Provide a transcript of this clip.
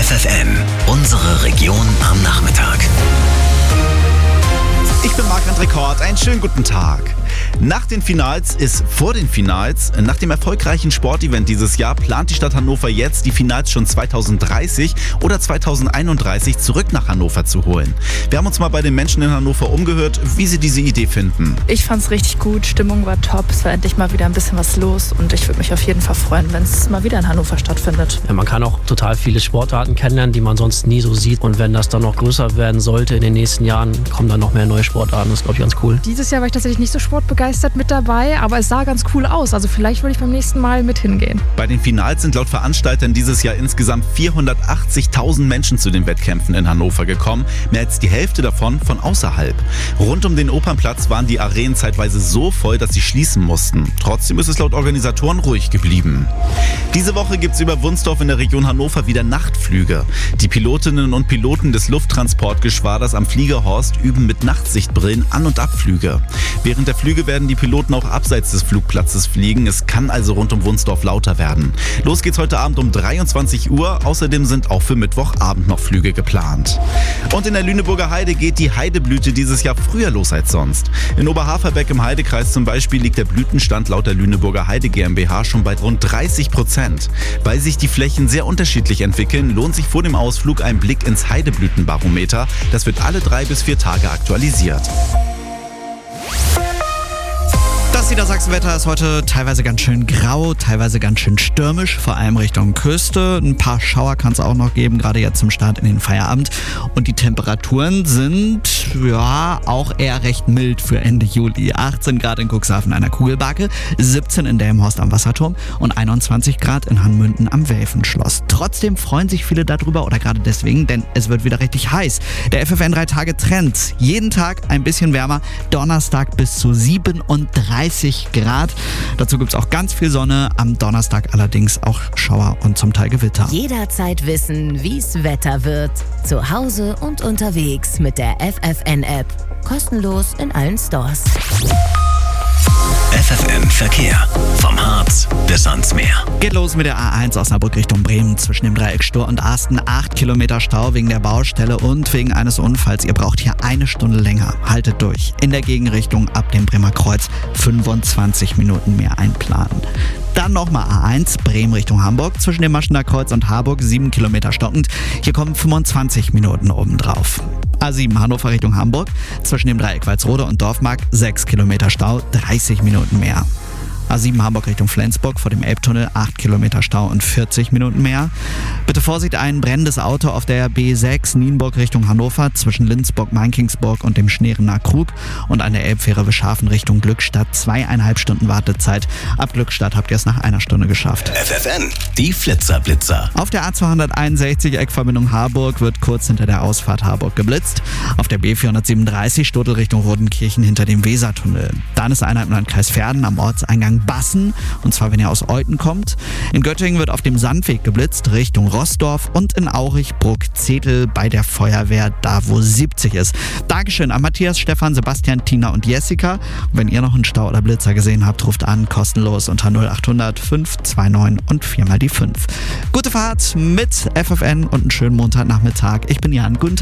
FFN, unsere Region am Nachmittag. Ich bin Marc-André Kort, einen schönen guten Tag. Nach den Finals ist vor den Finals. Nach dem erfolgreichen Sportevent dieses Jahr plant die Stadt Hannover jetzt, die Finals schon 2030 oder 2031 zurück nach Hannover zu holen. Wir haben uns mal bei den Menschen in Hannover umgehört, wie sie diese Idee finden. Ich fand's richtig gut, Stimmung war top, es war endlich mal wieder ein bisschen was los und ich würde mich auf jeden Fall freuen, wenn es mal wieder in Hannover stattfindet. Ja, man kann auch total viele Sportarten kennenlernen, die man sonst nie so sieht, und wenn das dann noch größer werden sollte in den nächsten Jahren, kommen dann noch mehr neue Sportarten, das ist, glaube ich, ganz cool. Dieses Jahr war ich tatsächlich nicht so sportbegeistert mit dabei, aber es sah ganz cool aus, also vielleicht würde ich beim nächsten Mal mit hingehen. Bei den Finals sind laut Veranstaltern dieses Jahr insgesamt 480.000 Menschen zu den Wettkämpfen in Hannover gekommen, mehr als die Hälfte davon von außerhalb. Rund um den Opernplatz waren die Arenen zeitweise so voll, dass sie schließen mussten. Trotzdem ist es laut Organisatoren ruhig geblieben. Diese Woche gibt es über Wunstorf in der Region Hannover wieder Nachtflüge. Die Pilotinnen und Piloten des Lufttransportgeschwaders am Fliegerhorst üben mit Nachtsichtbrillen An- und Abflüge. Während der Flüge werden die Piloten auch abseits des Flugplatzes fliegen. Es kann also rund um Wunstorf lauter werden. Los geht's heute Abend um 23 Uhr. Außerdem sind auch für Mittwochabend noch Flüge geplant. Und in der Lüneburger Heide geht die Heideblüte dieses Jahr früher los als sonst. In Oberhaferbeck im Heidekreis zum Beispiel liegt der Blütenstand laut der Lüneburger Heide GmbH schon bei rund 30%. Weil sich die Flächen sehr unterschiedlich entwickeln, lohnt sich vor dem Ausflug ein Blick ins Heideblütenbarometer. Das wird alle 3 bis 4 Tage aktualisiert. Das Niedersachsenwetter ist heute teilweise ganz schön grau, teilweise ganz schön stürmisch, vor allem Richtung Küste. Ein paar Schauer kann es auch noch geben, gerade jetzt zum Start in den Feierabend. Und die Temperaturen sind auch eher recht mild für Ende Juli. 18 Grad in Cuxhaven an der Kugelbake, 17 in Delmenhorst am Wasserturm und 21 Grad in Hanmünden am Welfenschloss. Trotzdem freuen sich viele darüber oder gerade deswegen, denn es wird wieder richtig heiß. Der FFN 3-Tage-Trend. Jeden Tag ein bisschen wärmer, Donnerstag bis zu 37 Grad. Dazu gibt es auch ganz viel Sonne, am Donnerstag allerdings auch Schauer und zum Teil Gewitter. Jederzeit wissen, wie's Wetter wird. Zu Hause und unterwegs mit der FFN-App. Kostenlos in allen Stores. FFN Verkehr. Vom Harz bis ans Meer. Geht los mit der A1 Osnabrück Richtung Bremen zwischen dem Dreieck Stur und Arsten. 8 Kilometer Stau wegen der Baustelle und wegen eines Unfalls. Ihr braucht hier 1 Stunde länger. Haltet durch. In der Gegenrichtung ab dem Bremer Kreuz 25 Minuten mehr einplanen. Dann nochmal A1 Bremen Richtung Hamburg zwischen dem Maschener Kreuz und Harburg 7 Kilometer stockend. Hier kommen 25 Minuten obendrauf. A7 Hannover Richtung Hamburg zwischen dem Dreieck Walsrode und Dorfmark 6 Kilometer Stau, 30 Minuten mehr. A7 Hamburg Richtung Flensburg vor dem Elbtunnel 8 Kilometer Stau und 40 Minuten mehr. Bitte Vorsicht, ein brennendes Auto auf der B6 Nienburg Richtung Hannover zwischen Lindsburg, Mainkingsburg und dem Schneerener Krug und an der Elbfähre Wischhafen Richtung Glückstadt 2,5 Stunden Wartezeit. Ab Glückstadt habt ihr es nach 1 Stunde geschafft. FFN, die Flitzer. Auf der A261 Eckverbindung Harburg wird kurz hinter der Ausfahrt Harburg geblitzt. Auf der B437 Stotel Richtung Rodenkirchen hinter dem Wesertunnel. Dann ist Einheit im Landkreis Verden am Ortseingang Bassen, und zwar wenn ihr aus Euten kommt. In Göttingen wird auf dem Sandweg geblitzt Richtung Rossdorf und in Aurichbruck-Zetel bei der Feuerwehr, da wo 70 ist. Dankeschön an Matthias, Stefan, Sebastian, Tina und Jessica. Und wenn ihr noch einen Stau oder Blitzer gesehen habt, ruft an, kostenlos unter 0800 529 und 4 mal die 5. Gute Fahrt mit FFN und einen schönen Montagnachmittag. Ich bin Jan. Guten Tag.